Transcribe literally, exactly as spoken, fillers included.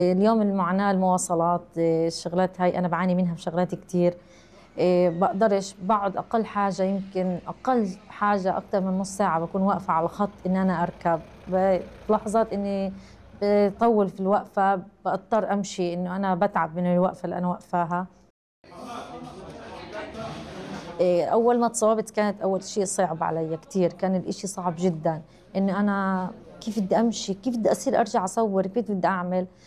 اليوم المعاناة المواصلات، إيه، الشغلات هاي أنا بعاني منها بشغلات كتير. إيه، بقدرش بقعد أقل حاجة، يمكن أقل حاجة أكتر من نص ساعة بكون واقفة على الخط إن أنا أركب. بلحظات إني بطول في الوقفة بضطر أمشي، إنه أنا بتعب من الوقفة اللي أنا واقفاها. إيه، أول ما تصابت كانت أول شيء صعب علي كتير، كان الإشي صعب جدا إنه أنا كيف بدي أمشي، كيف بدي أصير أرجع أصور، كيف بدي أعمل.